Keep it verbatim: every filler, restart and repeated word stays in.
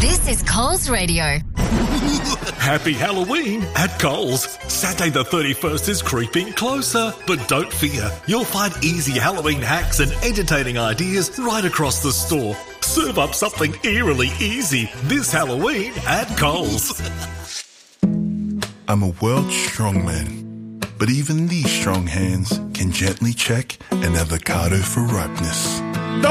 This is Coles Radio. Happy Halloween at Coles. Saturday the thirty-first is creeping closer. But don't fear, you'll find easy Halloween hacks and entertaining ideas right across the store. Serve up something eerily easy this Halloween at Coles. I'm a world strongman, but even these strong hands can gently check an avocado for ripeness.